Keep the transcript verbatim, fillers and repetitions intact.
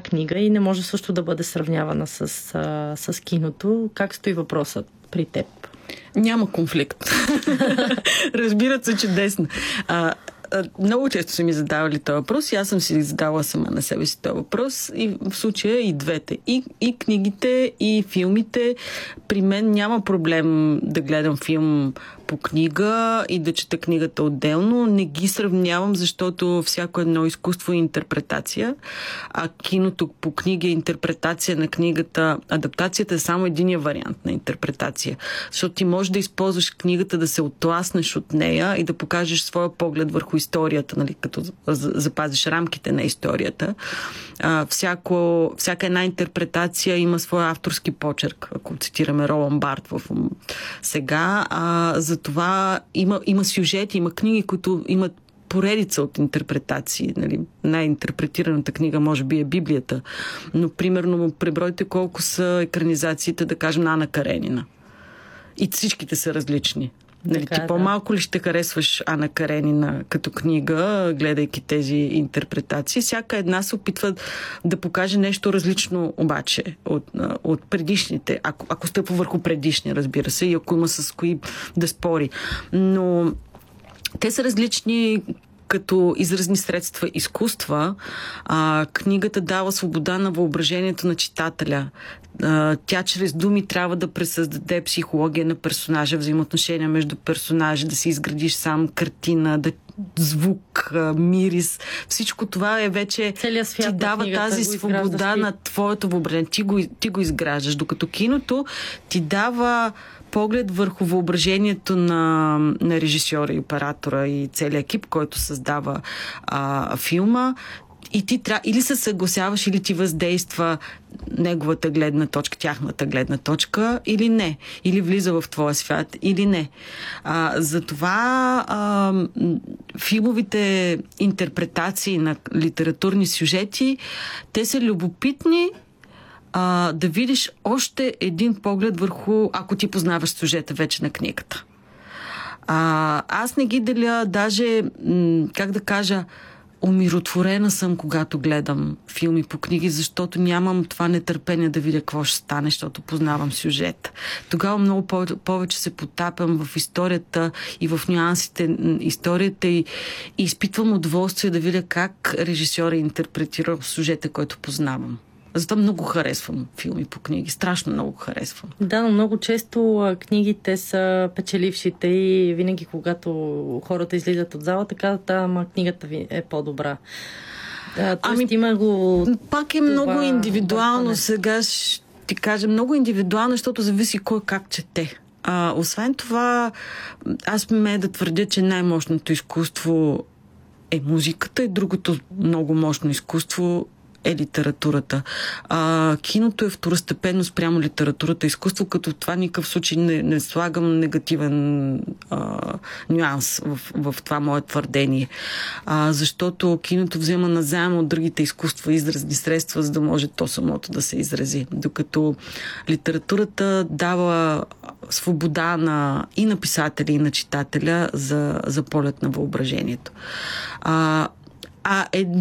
книга и не може също да бъде сравнявана с, а, с киното. Как стои въпросът при теб? Няма конфликт. Разбират се чудесно. А, много често са ми задавали този въпрос и аз съм си задала сама на себе си този въпрос и в случая и двете. И, и книгите, и филмите. При мен няма проблем да гледам филм по книга и да чета книгата отделно. Не ги сравнявам, защото всяко едно изкуство е интерпретация, а киното по книга е интерпретация на книгата. Адаптацията е само единия вариант на интерпретация. Защото ти можеш да използваш книгата, да се отласнеш от нея и да покажеш своя поглед върху историята, нали, като запазиш рамките на историята. А, всяко, всяка една интерпретация има своя авторски почерк, ако цитираме Ролан Барт в сега. А, за това има, има сюжети, има книги, които имат поредица от интерпретации. Нали. Най-интерпретираната книга може би е Библията. Но, примерно, пребройте колко са екранизациите, да кажем, на Ана Каренина. И всичките са различни. Нали, така, ти да. по-малко ли ще харесваш Ана Каренина като книга, гледайки тези интерпретации? Всяка една се опитва да покаже нещо различно обаче от, от предишните. Ако, ако стъпва върху предишни, разбира се, и ако има с кои да спори. Но те са различни като изразни средства изкуства. А, книгата дава свобода на въображението на читателя. А, тя чрез думи трябва да пресъздаде психология на персонажа, взаимоотношения между персонажи, да си изградиш сам картина, да звук, мирис. Всичко това е вече ти дава тази свобода на твоето въображение. Ти го, ти го изграждаш. Докато киното ти дава поглед върху въображението на, на режисьора и оператора и целият екип, който създава а, филма. И ти трябва или се съгласяваш, или ти въздейства неговата гледна точка, тяхната гледна точка, или не. Или влиза в твоя свят, или не. А, затова а, филмовите интерпретации на литературни сюжети, те са любопитни, а, да видиш още един поглед върху, ако ти познаваш сюжета вече на книгата. А, аз не ги деля даже, м- как да кажа, умиротворена съм, когато гледам филми по книги, защото нямам това нетърпение да видя какво ще стане, защото познавам сюжет. Тогава много повече се потапям в историята и в нюансите историята и, и изпитвам удоволствие да видя как режисьора интерпретира сюжета, който познавам. Затова много харесвам филми по книги. Страшно много харесвам. Да, но много често а, книгите са печелившите и винаги, когато хората излизат от залата, казват, да, ама книгата ви е по-добра. Да, ами, има го... Пак е много индивидуално. Бъркане. Сега ще ти кажа, много индивидуално, защото зависи кой как чете. А, освен това, аз ме да твърдя, че най-мощното изкуство е музиката и другото много мощно изкуство е литературата. А, киното е второстепенно спрямо литературата. Изкуство, като това никакъв случай не, не слагам негативен а, нюанс в, в това мое твърдение. А, защото киното взема назаем от другите изкуства, изразни средства, за да може то самото да се изрази. Докато литературата дава свобода на, и на писателя, и на читателя за, за полет на въображението. А, а е